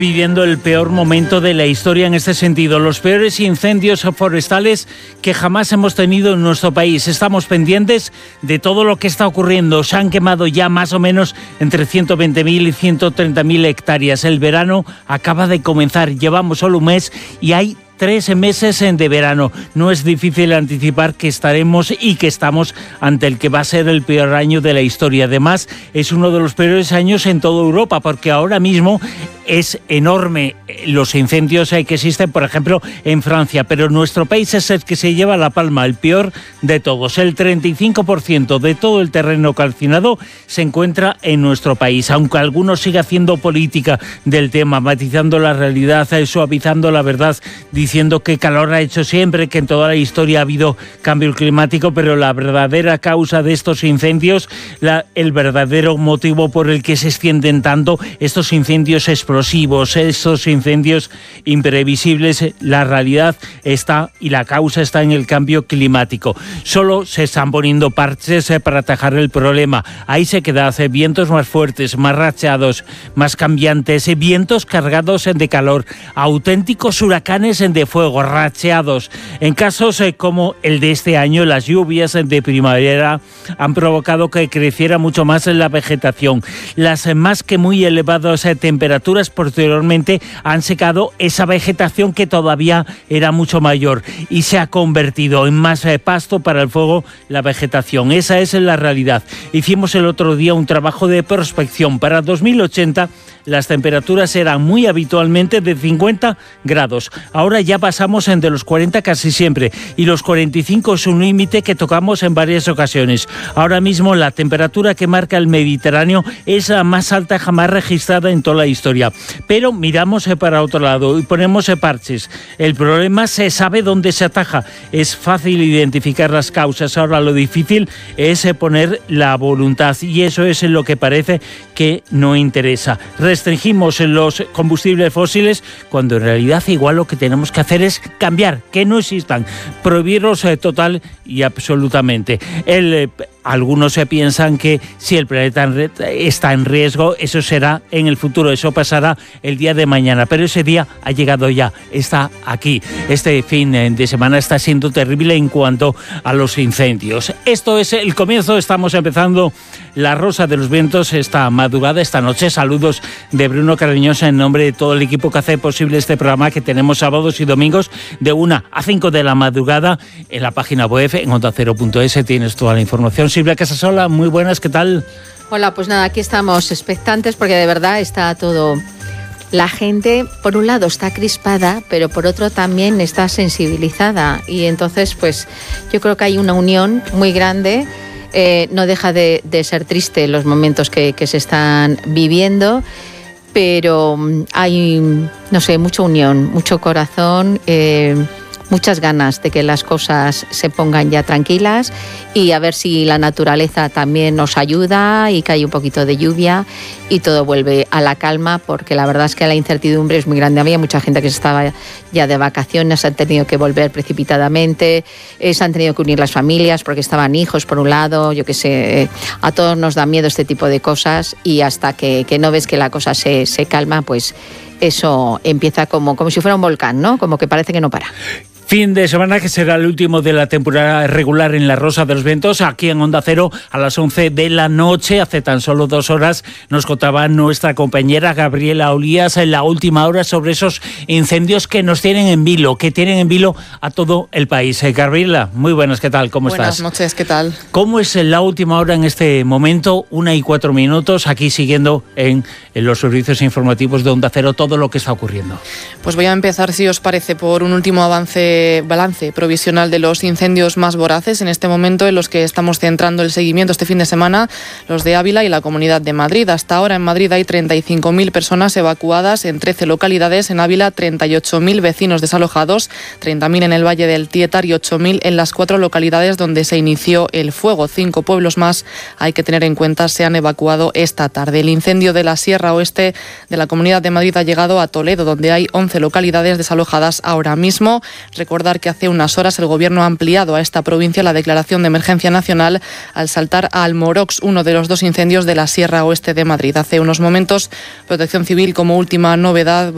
Viviendo el peor momento de la historia en este sentido, los peores incendios forestales que jamás hemos tenido en nuestro país. Estamos pendientes de todo lo que está ocurriendo. Se han quemado ya más o menos entre 120.000 y 130.000 hectáreas. El verano acaba de comenzar, llevamos solo un mes y hay 3 meses de verano. No es difícil anticipar que estaremos y que estamos ante el que va a ser el peor año de la historia. Además, es uno de los peores años en toda Europa, porque ahora mismo es enorme los incendios que existen, por ejemplo, en Francia, pero nuestro país es el que se lleva la palma, el peor de todos. El 35% de todo el terreno calcinado se encuentra en nuestro país, aunque algunos sigan haciendo política del tema, matizando la realidad, suavizando la verdad, diciendo que calor ha hecho siempre, que en toda la historia ha habido cambio climático, pero la verdadera causa de estos incendios, el verdadero motivo por el que se extienden tanto estos incendios explosivos, estos incendios imprevisibles, la realidad está y la causa está en el cambio climático. Solo se están poniendo parches para atajar el problema. Ahí se queda, vientos más fuertes, más racheados, más cambiantes, vientos cargados de calor, auténticos huracanes de fuego, racheados. En casos como el de este año, las lluvias de primavera han provocado que creciera mucho más la vegetación. Las más que muy elevadas temperaturas posteriormente han secado esa vegetación que todavía era mucho mayor y se ha convertido en más pasto para el fuego la vegetación. Esa es la realidad. Hicimos el otro día un trabajo de prospección. Para 2080 las temperaturas eran muy habitualmente de 50 grados. Ahora ya pasamos de los 40 casi siempre y los 45 es un límite que tocamos en varias ocasiones. Ahora mismo la temperatura que marca el Mediterráneo es la más alta jamás registrada en toda la historia. Pero miramos para otro lado y ponemos parches. El problema se sabe dónde se ataja. Es fácil identificar las causas. Ahora lo difícil es poner la voluntad y eso es lo que parece que no interesa. Restringimos los combustibles fósiles cuando en realidad igual lo que tenemos que hacer es cambiar, que no existan, prohibirlos total y absolutamente. Algunos se piensan que si el planeta está en riesgo, eso será en el futuro, eso pasará el día de mañana, pero ese día ha llegado ya, está aquí. Este fin de semana está siendo terrible en cuanto a los incendios. Esto es el comienzo, estamos empezando La Rosa de los Vientos esta madrugada, esta noche. Saludos de Bruno Cardeñosa en nombre de todo el equipo que hace posible este programa, que tenemos sábados y domingos de 1 a 5 de la madrugada en la página web, en ondacero.es, tienes toda la información. Silvia Casasola, muy buenas, ¿qué tal? Hola, pues nada, aquí estamos expectantes porque de verdad está todo... La gente, por un lado, está crispada, pero por otro también está sensibilizada. Y entonces, pues yo creo que hay una unión muy grande. No deja de ser triste los momentos que se están viviendo, pero hay, no sé, mucha unión, mucho corazón, muchas ganas de que las cosas se pongan ya tranquilas y a ver si la naturaleza también nos ayuda y que hay un poquito de lluvia y todo vuelve a la calma, porque la verdad es que la incertidumbre es muy grande. Había mucha gente que se estaba ya de vacaciones, han tenido que volver precipitadamente, se han tenido que unir las familias porque estaban hijos por un lado, yo qué sé, a todos nos da miedo este tipo de cosas y hasta que no ves que la cosa se calma, pues eso empieza como si fuera un volcán, ¿no? Como que parece que no para. Fin de semana que será el último de la temporada regular en La Rosa de los Vientos, aquí en Onda Cero a las 11 de la noche. Hace tan solo 2 horas nos contaba nuestra compañera Gabriela Olías en la última hora sobre esos incendios que nos tienen en vilo, que tienen en vilo a todo el país. Gabriela, muy buenas, ¿qué tal? ¿Cómo estás? Buenas noches, ¿qué tal? ¿Cómo es la última hora en este momento? 1:04, aquí siguiendo en los servicios informativos de Onda Cero todo lo que está ocurriendo. Pues voy a empezar, si os parece, por un último balance provisional de los incendios más voraces en este momento, en los que estamos centrando el seguimiento este fin de semana, los de Ávila y la Comunidad de Madrid. Hasta ahora en Madrid hay 35.000 personas evacuadas en 13 localidades. En Ávila, 38.000 vecinos desalojados, 30.000 en el Valle del Tietar y 8.000 en las 4 localidades donde se inició el fuego. 5 pueblos más, hay que tener en cuenta, se han evacuado esta tarde. El incendio de la Sierra Oeste de la Comunidad de Madrid ha llegado a Toledo, donde hay 11 localidades desalojadas ahora mismo. Recordar que hace unas horas el Gobierno ha ampliado a esta provincia la declaración de emergencia nacional al saltar a Almorox, uno de los 2 incendios de la Sierra Oeste de Madrid. Hace unos momentos, Protección Civil, como última novedad,